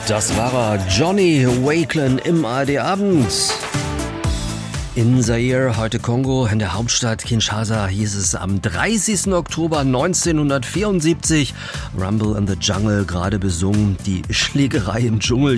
Das war er, Johnny Wakelin im ARD-Abend. In Zaire, heute Kongo, in der Hauptstadt Kinshasa, hieß es am 30. Oktober 1974, Rumble in the Jungle, gerade besungen, die Schlägerei im Dschungel.